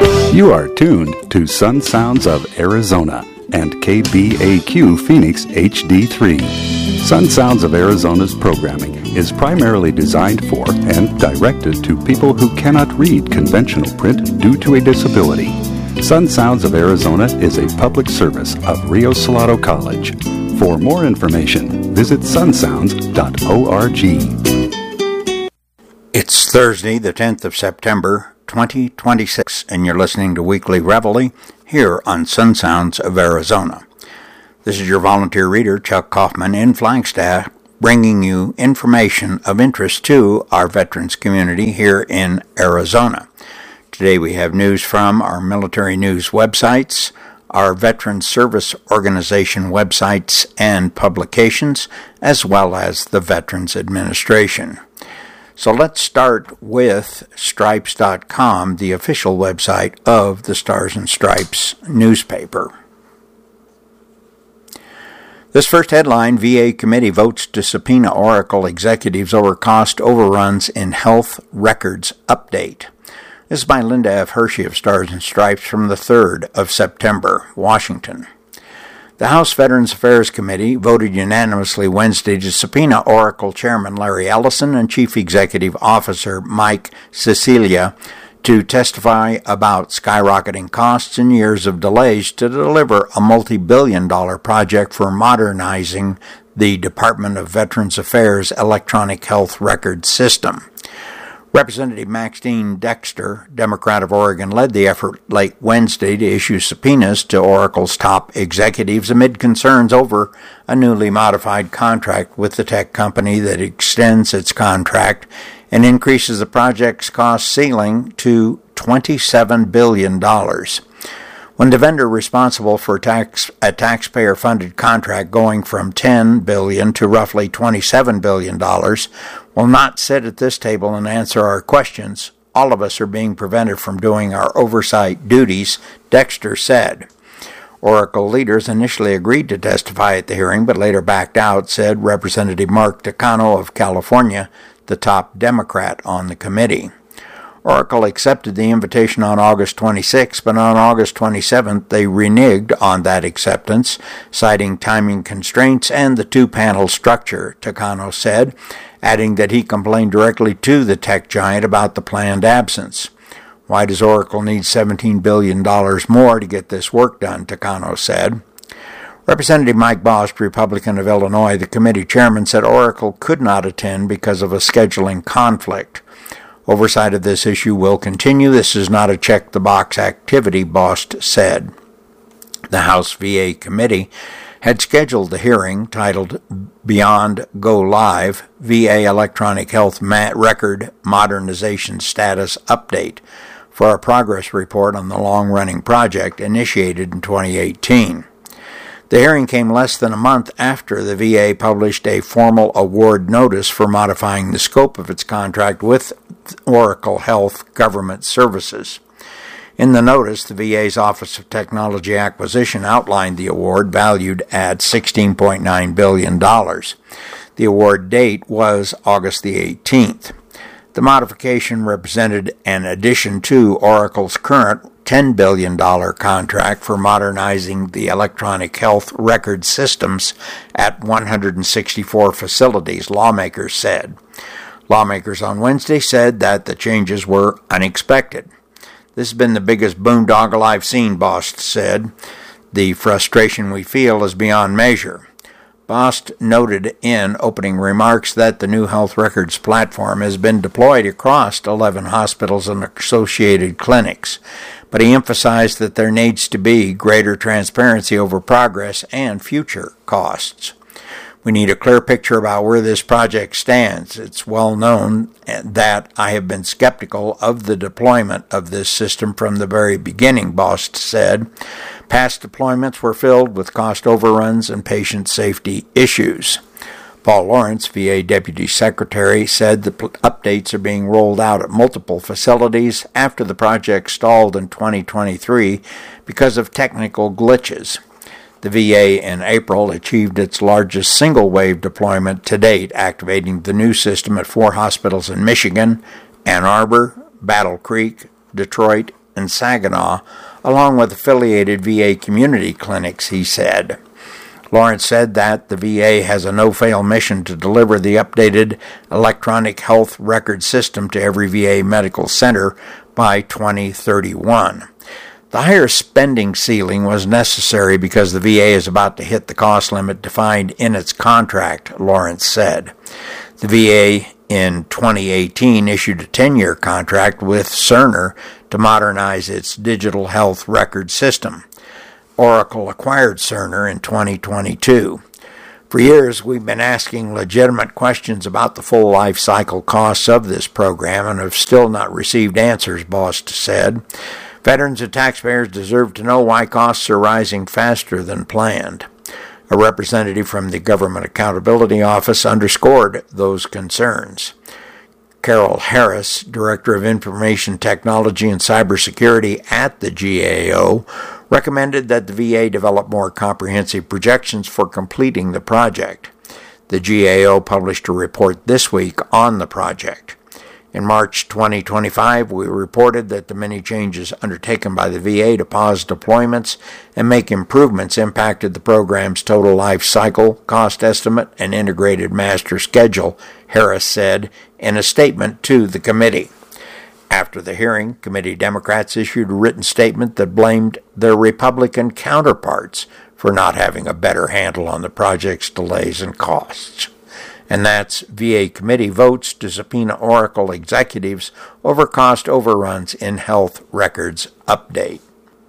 You are tuned to Sun Sounds of Arizona and KBAQ Phoenix HD3. Sun Sounds of Arizona's programming is primarily designed for and directed to people who cannot read conventional print due to a disability. Sun Sounds of Arizona is a public service of Rio Salado College. For more information, visit sunsounds.org. It's Thursday, the 10th of September, 2026, and you're listening to Weekly Reveille here on Sun Sounds of Arizona. This is your volunteer reader, Chuck Kaufman, in Flagstaff, bringing you information of interest to our veterans community here in Arizona. Today we have news from our military news websites, our Veterans Service Organization websites and publications, as well as the Veterans Administration. So let's start with Stripes.com, the official website of the Stars and Stripes newspaper. This first headline, VA committee votes to subpoena Oracle executives over cost overruns in health records update. This is by Linda F. Hershey of Stars and Stripes from the 3rd of September, Washington. The House Veterans Affairs Committee voted unanimously Wednesday to subpoena Oracle Chairman Larry Ellison and Chief Executive Officer Mike Sicilia to testify about skyrocketing costs and years of delays to deliver a multi-billion-dollar project for modernizing the Department of Veterans Affairs electronic health record system. Representative Maxine Dexter, Democrat of Oregon, led the effort late Wednesday to issue subpoenas to Oracle's top executives amid concerns over a newly modified contract with the tech company that extends its contract and increases the project's cost ceiling to $27 billion. When the vendor responsible for a taxpayer-funded contract going from $10 billion to roughly $27 billion will not sit at this table and answer our questions, all of us are being prevented from doing our oversight duties, Dexter said. Oracle leaders initially agreed to testify at the hearing, but later backed out, said Representative Mark Takano of California, the top Democrat on the committee. Oracle accepted the invitation on August 26, but on August 27th they reneged on that acceptance, citing timing constraints and the two-panel structure, Takano said, adding that he complained directly to the tech giant about the planned absence. Why does Oracle need $17 billion more to get this work done, Takano said. Representative Mike Bost, Republican of Illinois, the committee chairman, said Oracle could not attend because of a scheduling conflict. Oversight of this issue will continue. This is not a check-the-box activity, Bost said. The House VA committee had scheduled the hearing, titled Beyond Go Live, VA Electronic Health Record Modernization Status Update, for a progress report on the long-running project initiated in 2018. The hearing came less than a month after the VA published a formal award notice for modifying the scope of its contract with Oracle Health Government Services. In the notice, the VA's Office of Technology Acquisition outlined the award, valued at $16.9 billion. The award date was August the 18th. The modification represented an addition to Oracle's current $10 billion contract for modernizing the electronic health record systems at 164 facilities, lawmakers said. Lawmakers on Wednesday said that the changes were unexpected. This has been the biggest boondoggle I've seen, Bost said. The frustration we feel is beyond measure. Bost noted in opening remarks that the new health records platform has been deployed across 11 hospitals and associated clinics, but he emphasized that there needs to be greater transparency over progress and future costs. We need a clear picture about where this project stands. It's well known that I have been skeptical of the deployment of this system from the very beginning, Bost said. Past deployments were filled with cost overruns and patient safety issues. Paul Lawrence, VA Deputy Secretary, said the updates are being rolled out at multiple facilities after the project stalled in 2023 because of technical glitches. The VA in April achieved its largest single-wave deployment to date, activating the new system at 4 hospitals in Michigan, Ann Arbor, Battle Creek, Detroit, and Saginaw, along with affiliated VA community clinics, he said. Lawrence said that the VA has a no-fail mission to deliver the updated electronic health record system to every VA medical center by 2031. The higher spending ceiling was necessary because the VA is about to hit the cost limit defined in its contract, Lawrence said. The VA in 2018 issued a 10-year contract with Cerner to modernize its digital health record system. Oracle acquired Cerner in 2022. For years, we've been asking legitimate questions about the full life cycle costs of this program and have still not received answers, Bost said. Veterans and taxpayers deserve to know why costs are rising faster than planned. A representative from the Government Accountability Office underscored those concerns. Carol Harris, Director of Information Technology and Cybersecurity at the GAO, recommended that the VA develop more comprehensive projections for completing the project. The GAO published a report this week on the project. In March 2025, we reported that the many changes undertaken by the VA to pause deployments and make improvements impacted the program's total life cycle, cost estimate, and integrated master schedule, Harris said in a statement to the committee. After the hearing, committee Democrats issued a written statement that blamed their Republican counterparts for not having a better handle on the project's delays and costs. And that's VA committee votes to subpoena Oracle executives over cost overruns in health records update.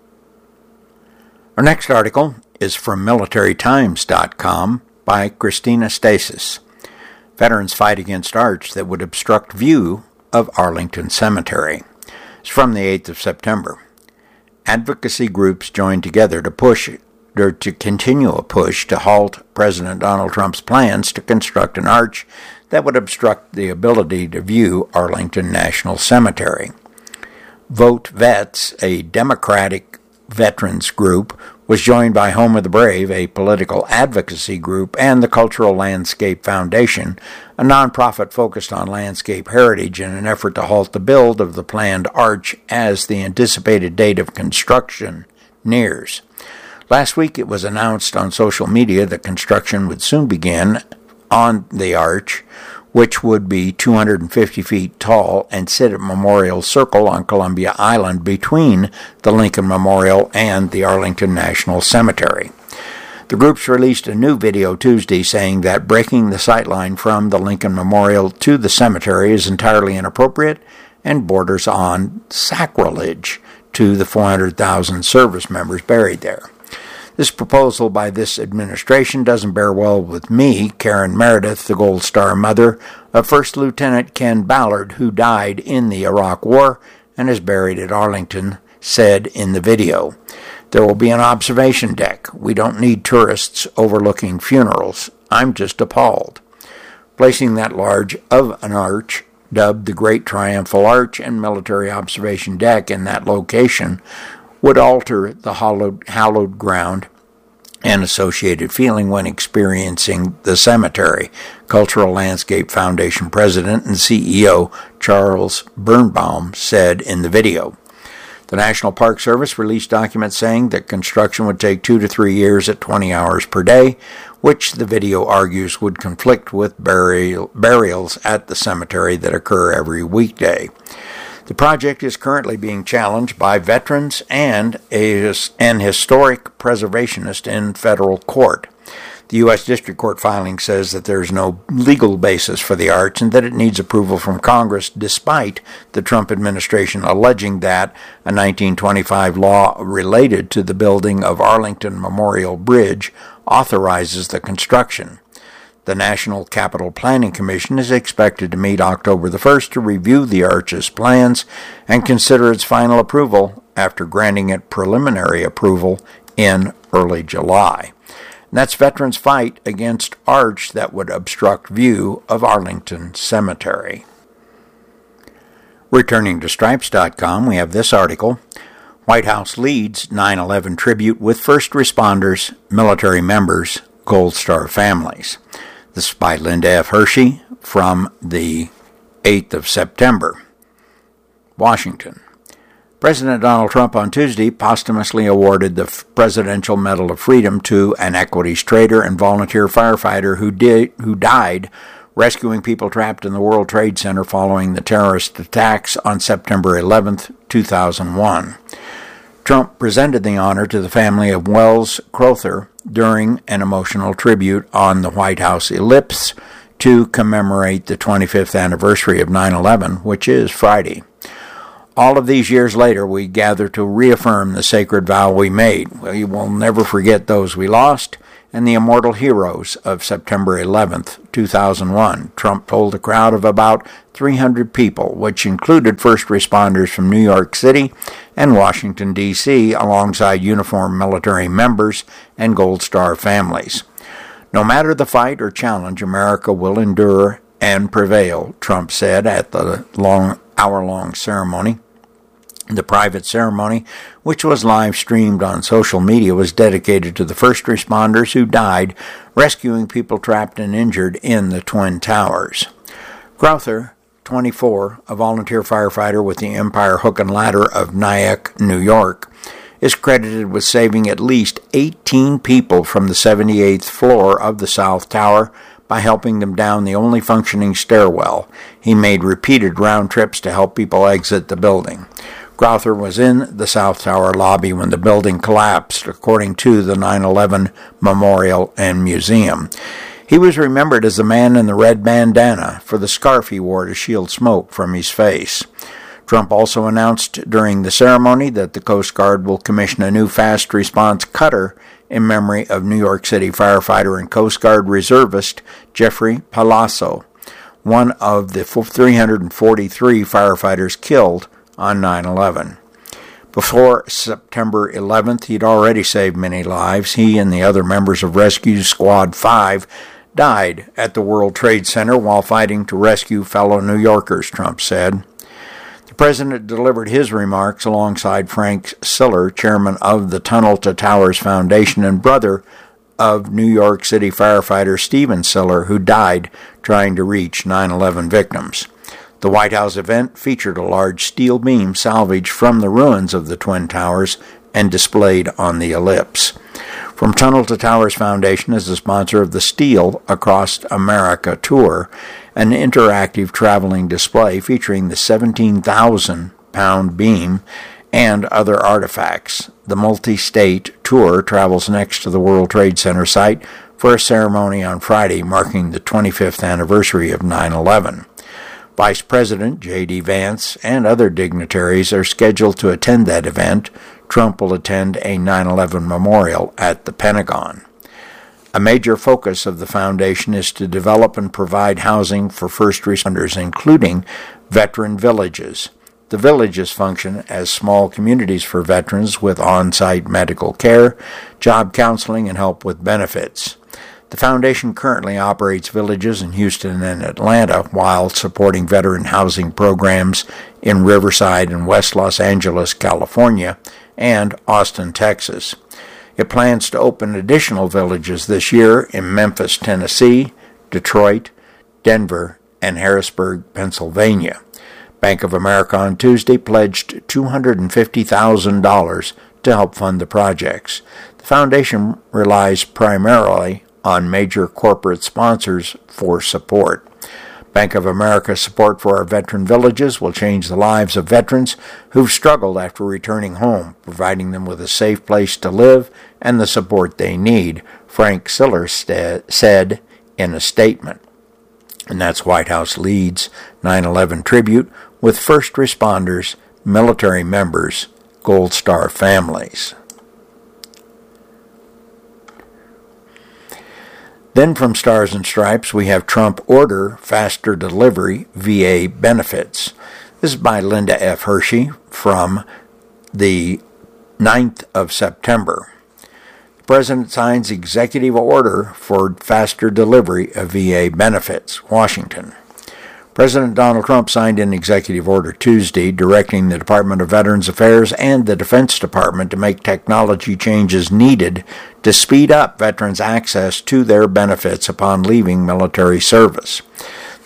Our next article is from MilitaryTimes.com by Christina Stasis. Veterans fight against arch that would obstruct view of Arlington Cemetery. It's from the 8th of September. Advocacy groups joined together to continue a push to halt President Donald Trump's plans to construct an arch that would obstruct the ability to view Arlington National Cemetery. Vote Vets, a Democratic veterans group, was joined by Home of the Brave, a political advocacy group, and the Cultural Landscape Foundation, a nonprofit focused on landscape heritage, in an effort to halt the build of the planned arch as the anticipated date of construction nears. Last week it was announced on social media that construction would soon begin on the arch, which would be 250 feet tall and sit at Memorial Circle on Columbia Island between the Lincoln Memorial and the Arlington National Cemetery. The groups released a new video Tuesday saying that breaking the sightline from the Lincoln Memorial to the cemetery is entirely inappropriate and borders on sacrilege to the 400,000 service members buried there. This proposal by this administration doesn't bear well with me, Karen Meredith, the Gold Star mother of First Lieutenant Ken Ballard, who died in the Iraq War and is buried at Arlington, said in the video. There will be an observation deck. We don't need tourists overlooking funerals. I'm just appalled. Placing that large of an arch, dubbed the Great Triumphal Arch and Military Observation Deck in that location, would alter the hallowed ground and associated feeling when experiencing the cemetery, Cultural Landscape Foundation President and CEO Charles Birnbaum said in the video. The National Park Service released documents saying that construction would take 2 to 3 years at 20 hours per day, which the video argues would conflict with burials at the cemetery that occur every weekday. The project is currently being challenged by veterans and an historic preservationist in federal court. The U.S. District Court filing says that there is no legal basis for the arch and that it needs approval from Congress, despite the Trump administration alleging that a 1925 law related to the building of Arlington Memorial Bridge authorizes the construction. The National Capital Planning Commission is expected to meet October the 1st to review the arch's plans and consider its final approval after granting it preliminary approval in early July. And that's veterans' fight against arch that would obstruct view of Arlington Cemetery. Returning to Stripes.com, we have this article. White House leads 9/11 tribute with first responders, military members, Gold Star families. This is by Linda F. Hershey from the 8th of September. Washington. President Donald Trump on Tuesday posthumously awarded the Presidential Medal of Freedom to an equities trader and volunteer firefighter who died rescuing people trapped in the World Trade Center following the terrorist attacks on September 11, 2001. Trump presented the honor to the family of Wells Crowther during an emotional tribute on the White House ellipse to commemorate the 25th anniversary of 9/11, which is Friday. All of these years later, we gather to reaffirm the sacred vow we made. We will never forget those we lost and the immortal heroes of September 11th, 2001, Trump told a crowd of about 300 people, which included first responders from New York City and Washington, D.C., alongside uniformed military members and Gold Star families. No matter the fight or challenge, America will endure and prevail, Trump said at the hour-long ceremony. The private ceremony, which was live-streamed on social media, was dedicated to the first responders who died rescuing people trapped and injured in the Twin Towers. Crowther, 24, a volunteer firefighter with the Empire Hook and Ladder of Nyack, New York, is credited with saving at least 18 people from the 78th floor of the South Tower by helping them down the only functioning stairwell. He made repeated round trips to help people exit the building. Crowther was in the South Tower lobby when the building collapsed, according to the 9/11 Memorial and Museum. He was remembered as the man in the red bandana for the scarf he wore to shield smoke from his face. Trump also announced during the ceremony that the Coast Guard will commission a new fast response cutter in memory of New York City firefighter and Coast Guard reservist Jeffrey Palazzo, one of the 343 firefighters killed on 9/11. Before September 11th, he'd already saved many lives. He and the other members of Rescue Squad 5 died at the World Trade Center while fighting to rescue fellow New Yorkers, Trump said. The president delivered his remarks alongside Frank Siller, chairman of the Tunnel to Towers Foundation and brother of New York City firefighter Stephen Siller, who died trying to reach 9/11 victims. The White House event featured a large steel beam salvaged from the ruins of the Twin Towers and displayed on the ellipse. From Tunnel to Towers Foundation is the sponsor of the Steel Across America tour, an interactive traveling display featuring the 17,000-pound beam and other artifacts. The multi-state tour travels next to the World Trade Center site for a ceremony on Friday marking the 25th anniversary of 9/11. Vice President J.D. Vance and other dignitaries are scheduled to attend that event. Trump will attend a 9/11 memorial at the Pentagon. A major focus of the foundation is to develop and provide housing for first responders, including veteran villages. The villages function as small communities for veterans with on-site medical care, job counseling, and help with benefits. The foundation currently operates villages in Houston and Atlanta while supporting veteran housing programs in Riverside and West Los Angeles, California, and Austin, Texas. It plans to open additional villages this year in Memphis, Tennessee, Detroit, Denver, and Harrisburg, Pennsylvania. Bank of America on Tuesday pledged $250,000 to help fund the projects. The foundation relies primarily on major corporate sponsors for support. Bank of America's support for our veteran villages will change the lives of veterans who've struggled after returning home, providing them with a safe place to live and the support they need, Frank Siller said in a statement. And that's White House leads 9/11 tribute with first responders, military members, Gold Star families. Then from Stars and Stripes, we have Trump order faster delivery VA benefits. This is by Linda F. Hershey from the 9th of September. The President signs executive order for faster delivery of VA benefits, Washington. President Donald Trump signed an executive order Tuesday directing the Department of Veterans Affairs and the Defense Department to make technology changes needed to speed up veterans' access to their benefits upon leaving military service.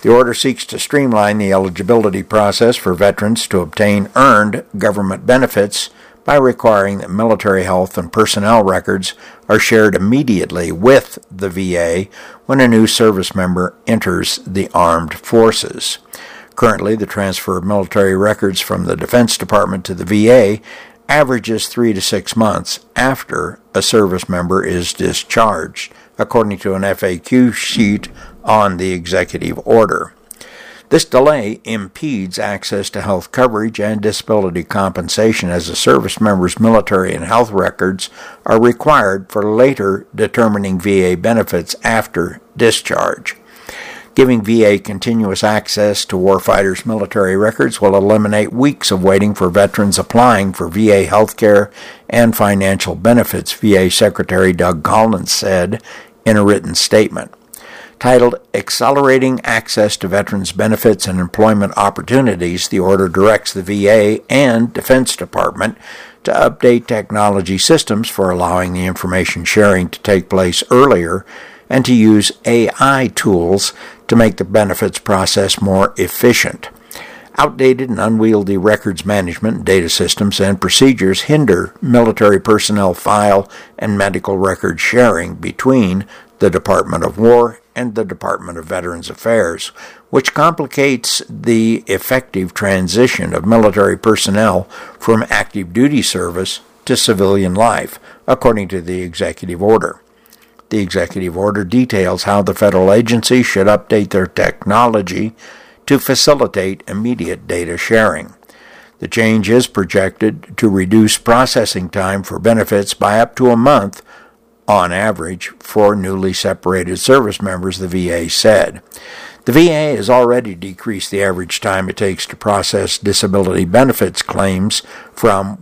The order seeks to streamline the eligibility process for veterans to obtain earned government benefits by requiring that military health and personnel records are shared immediately with the VA when a new service member enters the armed forces. Currently, the transfer of military records from the Defense Department to the VA averages 3 to 6 months after a service member is discharged, according to an FAQ sheet on the executive order. This delay impedes access to health coverage and disability compensation as a service member's military and health records are required for later determining VA benefits after discharge. Giving VA continuous access to warfighters' military records will eliminate weeks of waiting for veterans applying for VA health care and financial benefits, VA Secretary Doug Collins said in a written statement. Titled Accelerating Access to Veterans Benefits and Employment Opportunities, the order directs the VA and Defense Department to update technology systems for allowing the information sharing to take place earlier and to use AI tools to make the benefits process more efficient. Outdated and unwieldy records management, data systems, and procedures hinder military personnel file and medical record sharing between the Department of War and the Department of Veterans Affairs, which complicates the effective transition of military personnel from active duty service to civilian life, according to the executive order. The executive order details how the federal agency should update their technology to facilitate immediate data sharing. The change is projected to reduce processing time for benefits by up to a month on average for newly separated service members, the VA said. The VA has already decreased the average time it takes to process disability benefits claims from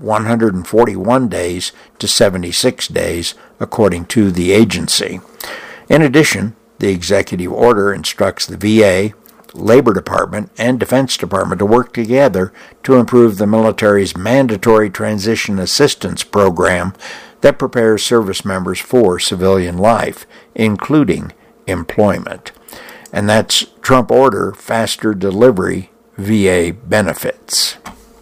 141 days to 76 days, according to the agency. In addition, the executive order instructs the VA, Labor Department, and Defense Department to work together to improve the military's mandatory transition assistance program that prepares service members for civilian life, including employment. And that's Trump order, faster delivery, VA benefits.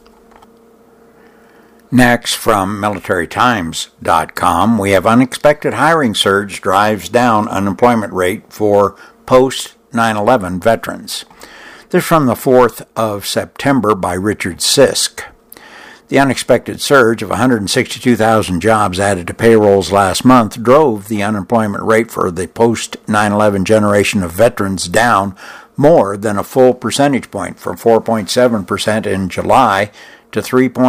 Next, from MilitaryTimes.com, we have unexpected hiring surge drives down unemployment rate for post-9/11 veterans. This is from the 4th of September by Richard Sisk. The unexpected surge of 162,000 jobs added to payrolls last month drove the unemployment rate for the post-9/11 generation of veterans down more than a full percentage point, from 4.7% in July to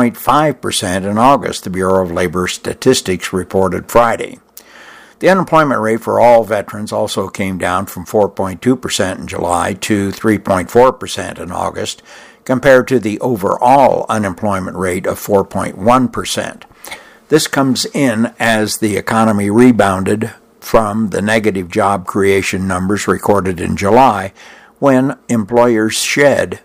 3.5% in August, the Bureau of Labor Statistics reported Friday. The unemployment rate for all veterans also came down from 4.2% in July to 3.4% in August, compared to the overall unemployment rate of 4.1%. This comes in as the economy rebounded from the negative job creation numbers recorded in July, when employers shed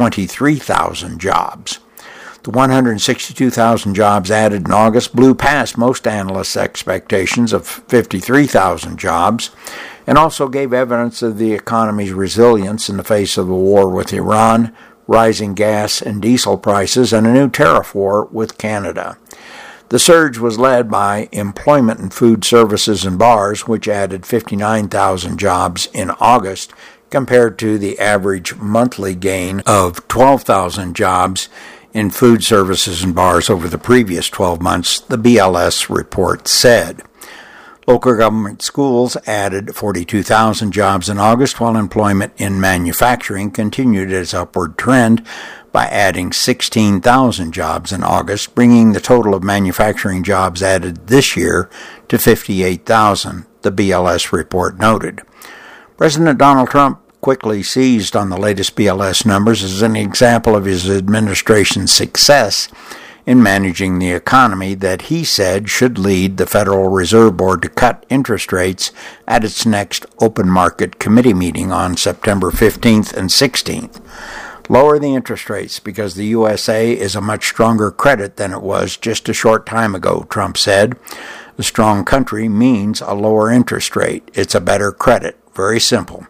23,000 jobs. The 162,000 jobs added in August blew past most analysts' expectations of 53,000 jobs, and also gave evidence of the economy's resilience in the face of the war with Iran, rising gas and diesel prices, and a new tariff war with Canada. The surge was led by employment in food services and bars, which added 59,000 jobs in August, compared to the average monthly gain of 12,000 jobs in food services and bars over the previous 12 months, the BLS report said. Local government schools added 42,000 jobs in August, while employment in manufacturing continued its upward trend by adding 16,000 jobs in August, bringing the total of manufacturing jobs added this year to 58,000, the BLS report noted. President Donald Trump quickly seized on the latest BLS numbers as an example of his administration's success in managing the economy that he said should lead the Federal Reserve Board to cut interest rates at its next open market committee meeting on September 15th and 16th. Lower the interest rates because the USA is a much stronger credit than it was just a short time ago, Trump said. A strong country means a lower interest rate. It's a better credit. Very simple.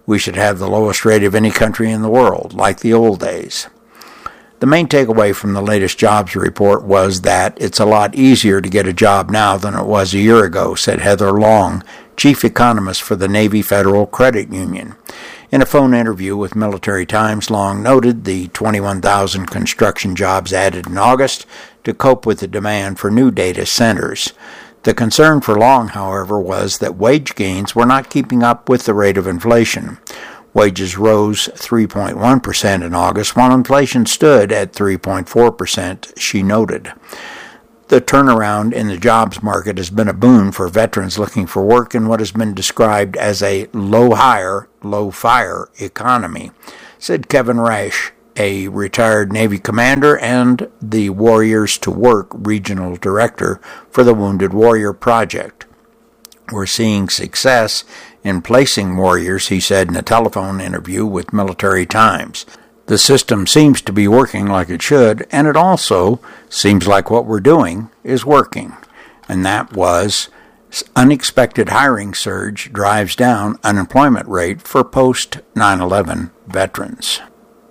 We should have the lowest rate of any country in the world, like the old days. The main takeaway from the latest jobs report was that it's a lot easier to get a job now than it was a year ago, said Heather Long, chief economist for the Navy Federal Credit Union. In a phone interview with Military Times, Long noted the 21,000 construction jobs added in August to cope with the demand for new data centers. The concern for Long, however, was that wage gains were not keeping up with the rate of inflation. Wages rose 3.1% in August, while inflation stood at 3.4%, she noted. The turnaround in the jobs market has been a boon for veterans looking for work in what has been described as a low-hire, low-fire economy, said Kevin Rash, a retired Navy commander and the Warriors to Work regional director for the Wounded Warrior Project. We're seeing success in placing warriors, he said in a telephone interview with Military Times. The system seems to be working like it should, and it also seems like what we're doing is working. And that was unexpected hiring surge drives down unemployment rate for post-9/11 veterans.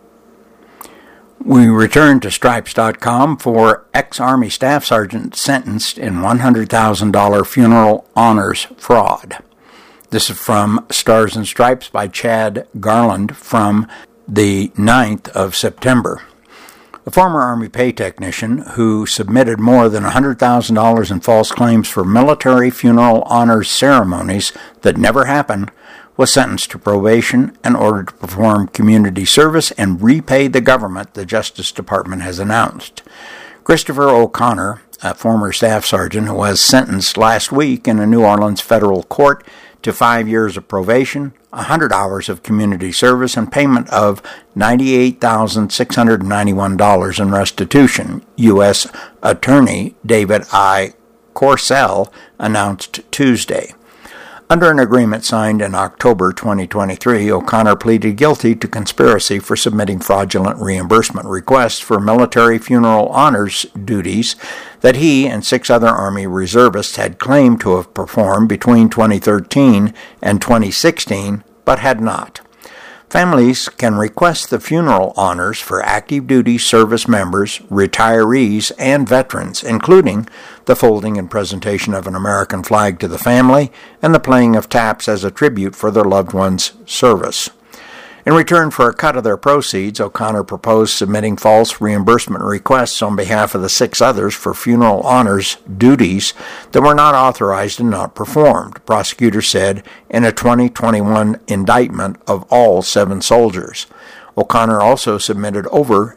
We return to Stripes.com for ex-Army Staff Sergeant sentenced in $100,000 funeral honors fraud. This is from Stars and Stripes by Chad Garland from the 9th of September. A former Army pay technician who submitted more than $100,000 in false claims for military funeral honors ceremonies that never happened was sentenced to probation and ordered to perform community service and repay the government, the Justice Department has announced. Christopher O'Connor, a former staff sergeant who was sentenced last week in a New Orleans federal court to 5 years of probation, 100 hours of community service, and payment of $98,691 in restitution, U.S. Attorney David I. Corsell announced Tuesday. Under an agreement signed in October 2023, O'Connor pleaded guilty to conspiracy for submitting fraudulent reimbursement requests for military funeral honors duties that he and 6 other Army reservists had claimed to have performed between 2013 and 2016, but had not. Families can request the funeral honors for active duty service members, retirees, and veterans, including the folding and presentation of an American flag to the family and the playing of taps as a tribute for their loved one's service. In return for a cut of their proceeds, O'Connor proposed submitting false reimbursement requests on behalf of the 6 others for funeral honors duties that were not authorized and not performed, prosecutors said in a 2021 indictment of all 7 soldiers. O'Connor also submitted over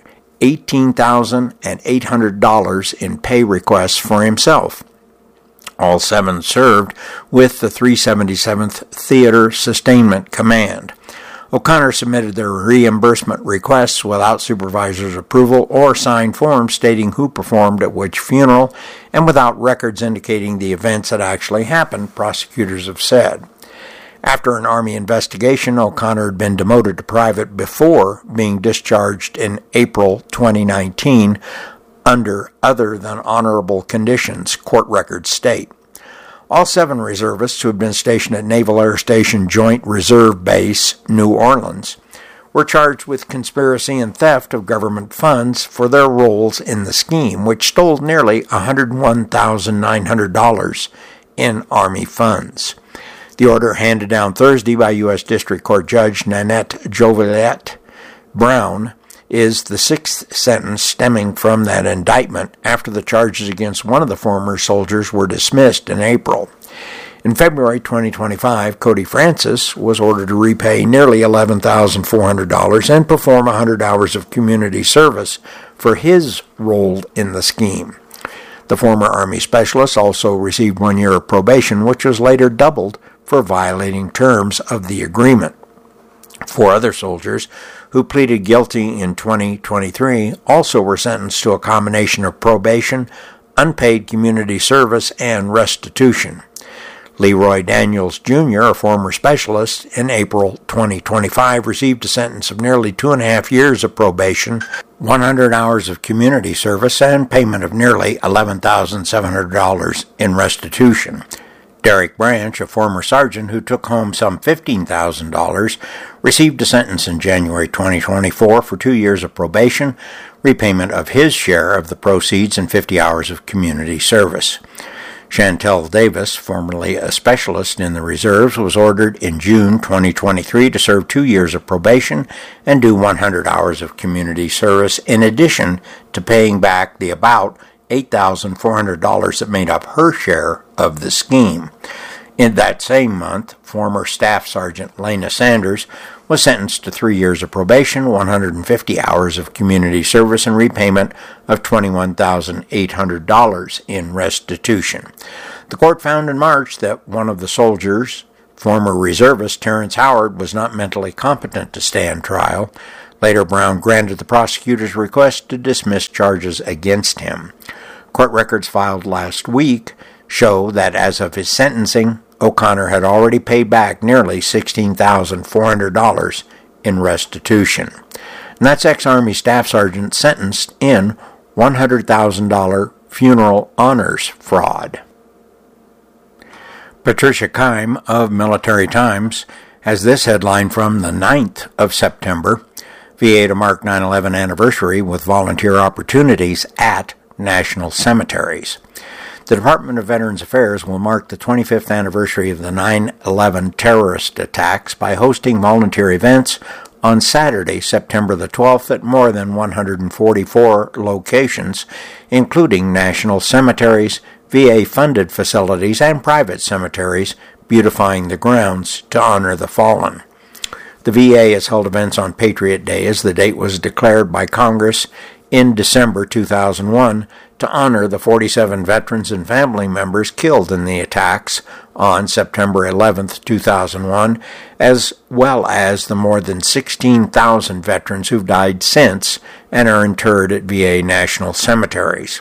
$18,800 in pay requests for himself. All 7 served with the 377th Theater Sustainment Command. O'Connor submitted their reimbursement requests without supervisor's approval or signed forms stating who performed at which funeral and without records indicating the events that actually happened, prosecutors have said. After an Army investigation, O'Connor had been demoted to private before being discharged in April 2019 under other than honorable conditions, court records state. All 7 reservists who had been stationed at Naval Air Station Joint Reserve Base, New Orleans, were charged with conspiracy and theft of government funds for their roles in the scheme, which stole nearly $101,900 in Army funds. The order handed down Thursday by U.S. District Court Judge Nanette Joliet Brown is the 6th sentence stemming from that indictment after the charges against one of the former soldiers were dismissed in April. In February 2025, Cody Francis was ordered to repay nearly $11,400 and perform 100 hours of community service for his role in the scheme. The former Army specialist also received 1 year of probation, which was later doubled for violating terms of the agreement. 4 other soldiers who pleaded guilty in 2023 also were sentenced to a combination of probation, unpaid community service, and restitution. Leroy Daniels Jr., a former specialist, in April 2025 received a sentence of nearly 2.5 years of probation, 100 hours of community service, and payment of nearly $11,700 in restitution. Derek Branch, a former sergeant who took home some $15,000, received a sentence in January 2024 for 2 years of probation, repayment of his share of the proceeds, and 50 hours of community service. Chantel Davis, formerly a specialist in the reserves, was ordered in June 2023 to serve 2 years of probation and do 100 hours of community service, in addition to paying back the about $8,400 that made up her share of the scheme. In that same month, former Staff Sergeant Lena Sanders was sentenced to 3 years of probation, 150 hours of community service, and repayment of $21,800 in restitution. The court found in March that one of the soldiers, former reservist Terrence Howard, was not mentally competent to stand trial. Later, Brown granted the prosecutor's request to dismiss charges against him. Court records filed last week show that as of his sentencing, O'Connor had already paid back nearly $16,400 in restitution. And that's ex-Army Staff Sergeant sentenced in $100,000 funeral honors fraud. Patricia Keim of Military Times has this headline from the 9th of September. VA to mark 9/11 anniversary with volunteer opportunities at national cemeteries. The Department of Veterans Affairs will mark the 25th anniversary of the 9/11 terrorist attacks by hosting volunteer events on Saturday, September the 12th, at more than 144 locations, including national cemeteries, VA-funded facilities, and private cemeteries, beautifying the grounds to honor the fallen. The VA has held events on Patriot Day, as the date was declared by Congress in December 2001 to honor the 47 veterans and family members killed in the attacks on September 11, 2001, as well as the more than 16,000 veterans who've died since and are interred at VA national cemeteries.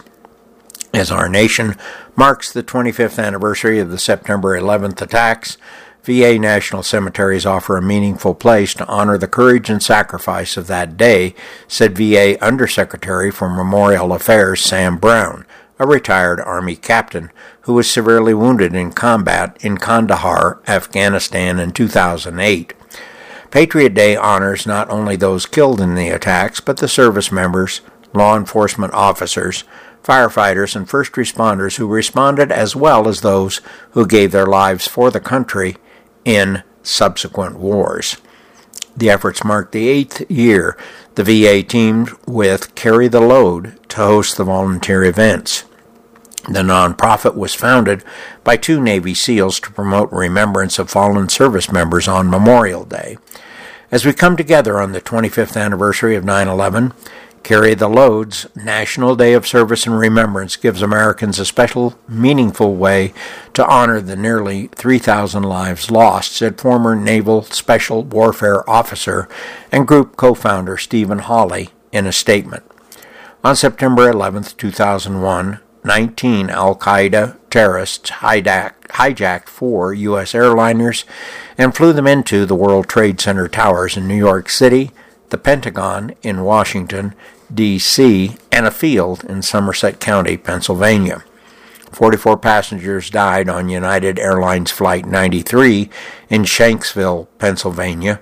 As our nation marks the 25th anniversary of the September 11th attacks, VA national cemeteries offer a meaningful place to honor the courage and sacrifice of that day, said VA Undersecretary for Memorial Affairs Sam Brown, a retired Army captain who was severely wounded in combat in Kandahar, Afghanistan in 2008. Patriot Day honors not only those killed in the attacks, but the service members, law enforcement officers, firefighters, and first responders who responded, as well as those who gave their lives for the country in subsequent wars. The efforts mark the 8th year the VA teamed with Carry the Load to host the volunteer events. The nonprofit was founded by 2 Navy SEALs to promote remembrance of fallen service members on Memorial Day. As we come together on the 25th anniversary of 9/11, Carry the Load's National Day of Service and Remembrance gives Americans a special, meaningful way to honor the nearly 3,000 lives lost, said former Naval Special Warfare Officer and group co-founder Stephen Hawley in a statement. On September 11, 2001, 19 al-Qaeda terrorists hijacked 4 U.S. airliners and flew them into the World Trade Center towers in New York City, the Pentagon in Washington, D.C., and a field in Somerset County, Pennsylvania. 44 passengers died on United Airlines Flight 93 in Shanksville, Pennsylvania.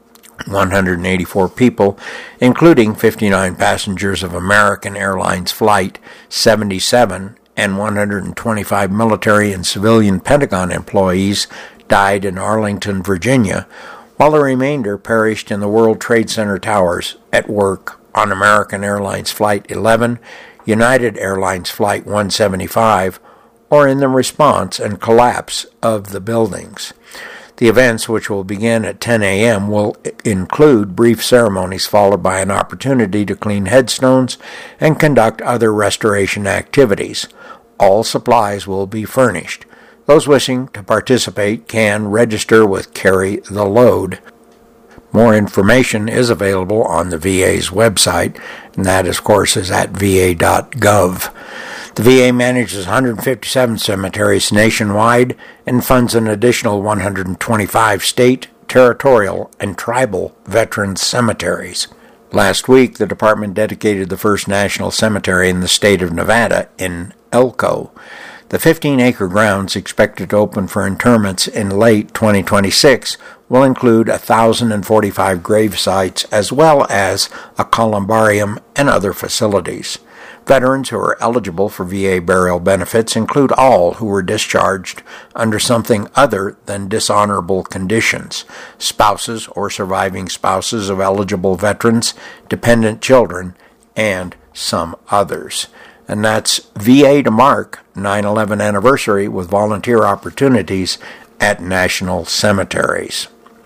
184 people, including 59 passengers of American Airlines Flight 77 and 125 military and civilian Pentagon employees, died in Arlington, Virginia, while the remainder perished in the World Trade Center towers at work on American Airlines Flight 11, United Airlines Flight 175, or in the response and collapse of the buildings. The events, which will begin at 10 a.m., will include brief ceremonies followed by an opportunity to clean headstones and conduct other restoration activities. All supplies will be furnished. Those wishing to participate can register with Carry the Load. More information is available on the VA's website, and that, of course, is at va.gov. The VA manages 157 cemeteries nationwide and funds an additional 125 state, territorial, and tribal veterans cemeteries. Last week, the department dedicated the first national cemetery in the state of Nevada in Elko. The 15-acre grounds expected to open for interments in late 2026 will include 1,045 grave sites as well as a columbarium and other facilities. Veterans who are eligible for VA burial benefits include all who were discharged under something other than dishonorable conditions, spouses or surviving spouses of eligible veterans, dependent children, and some others. And that's VA to mark 9/11 anniversary with volunteer opportunities at national cemeteries.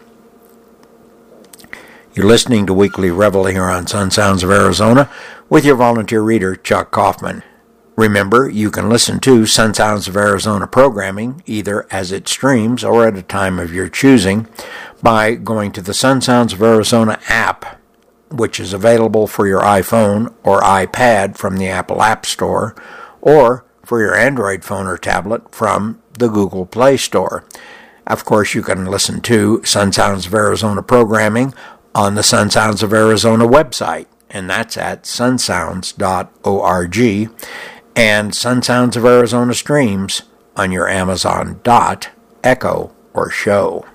You're listening to Weekly Reveille here on Sun Sounds of Arizona with your volunteer reader, Chuck Kaufman. Remember, you can listen to Sun Sounds of Arizona programming either as it streams or at a time of your choosing by going to the Sun Sounds of Arizona app, which is available for your iPhone or iPad from the Apple App Store, or for your Android phone or tablet from the Google Play Store. Of course, you can listen to Sun Sounds of Arizona programming on the Sun Sounds of Arizona website, and that's at sunsounds.org, and Sun Sounds of Arizona streams on your Amazon Echo or show.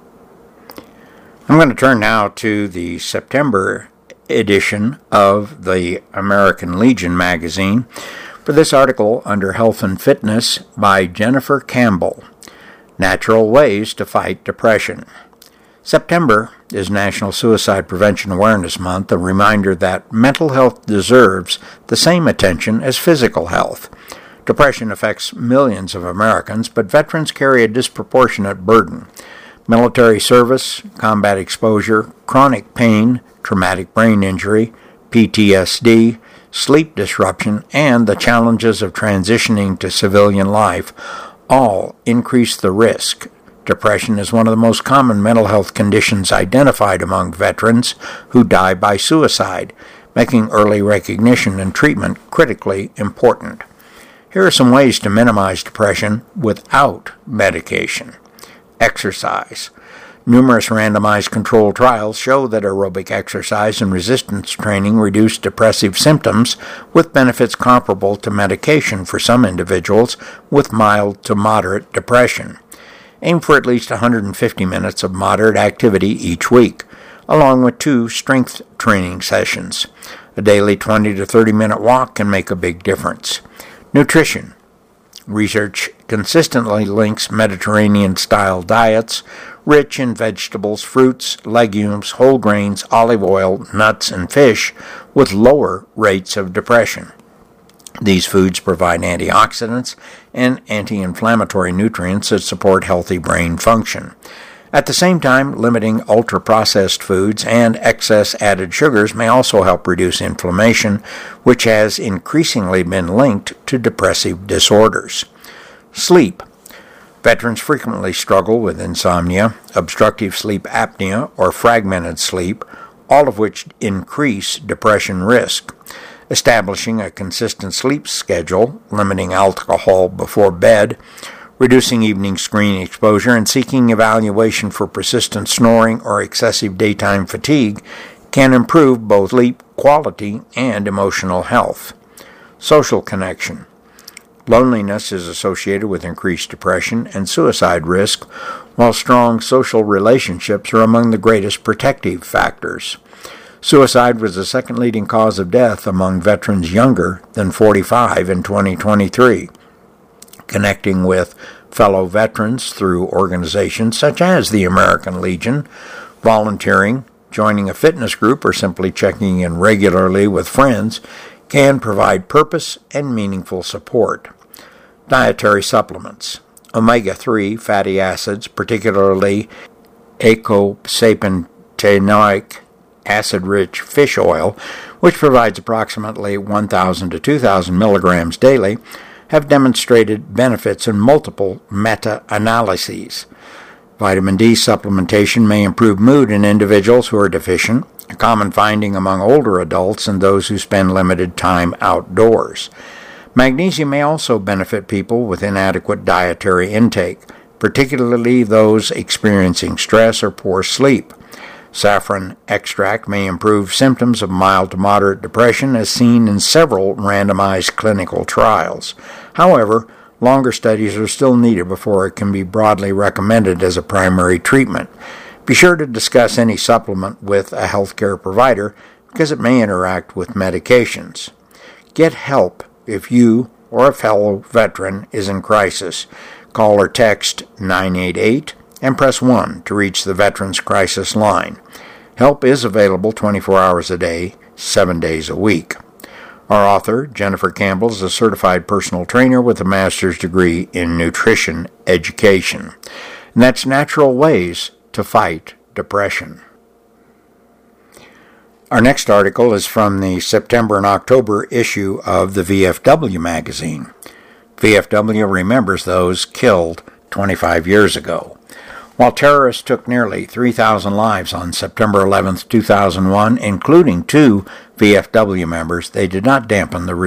I'm going to turn now to the September edition of the American Legion magazine for this article under Health and Fitness by Jennifer Campbell, Natural Ways to Fight Depression. September is National Suicide Prevention Awareness Month, a reminder that mental health deserves the same attention as physical health. Depression affects millions of Americans, but veterans carry a disproportionate burden. Military service, combat exposure, chronic pain, traumatic brain injury, PTSD, sleep disruption, and the challenges of transitioning to civilian life all increase the risk. Depression is one of the most common mental health conditions identified among veterans who die by suicide, making early recognition and treatment critically important. Here are some ways to minimize depression without medication. Exercise. Numerous randomized controlled trials show that aerobic exercise and resistance training reduce depressive symptoms with benefits comparable to medication for some individuals with mild to moderate depression. Aim for at least 150 minutes of moderate activity each week, along with 2 strength training sessions. A daily 20 to 30-minute walk can make a big difference. Nutrition. Research consistently links Mediterranean-style diets, rich in vegetables, fruits, legumes, whole grains, olive oil, nuts, and fish, with lower rates of depression. These foods provide antioxidants and anti-inflammatory nutrients that support healthy brain function. At the same time, limiting ultra-processed foods and excess added sugars may also help reduce inflammation, which has increasingly been linked to depressive disorders. Sleep. Veterans frequently struggle with insomnia, obstructive sleep apnea, or fragmented sleep, all of which increase depression risk. Establishing a consistent sleep schedule, limiting alcohol before bed, reducing evening screen exposure, and seeking evaluation for persistent snoring or excessive daytime fatigue can improve both sleep quality and emotional health. Social connection. Loneliness is associated with increased depression and suicide risk, while strong social relationships are among the greatest protective factors. Suicide was the second leading cause of death among veterans younger than 45 in 2023. Connecting with fellow veterans through organizations such as the American Legion, volunteering, joining a fitness group, or simply checking in regularly with friends can provide purpose and meaningful support. Dietary supplements. Omega-3 fatty acids, particularly eicosapentaenoic acid-rich fish oil, which provides approximately 1,000 to 2,000 milligrams daily, have demonstrated benefits in multiple meta-analyses. Vitamin D supplementation may improve mood in individuals who are deficient, a common finding among older adults and those who spend limited time outdoors. Magnesium may also benefit people with inadequate dietary intake, particularly those experiencing stress or poor sleep. Saffron extract may improve symptoms of mild to moderate depression as seen in several randomized clinical trials. However, Longer studies are still needed before it can be broadly recommended as a primary treatment. Be sure to discuss any supplement with a healthcare provider because it may interact with medications. Get help if you or a fellow veteran is in crisis. Call or text 988 and press 1 to reach the Veterans Crisis Line. Help is available 24 hours a day, 7 days a week. Our author, Jennifer Campbell, is a certified personal trainer with a master's degree in nutrition education. And that's Natural Ways to Fight Depression. Our next article is from the September and October issue of the VFW magazine. VFW remembers those killed 25 years ago. While terrorists took nearly 3,000 lives on September 11, 2001, including 2 VFW members, they did not dampen the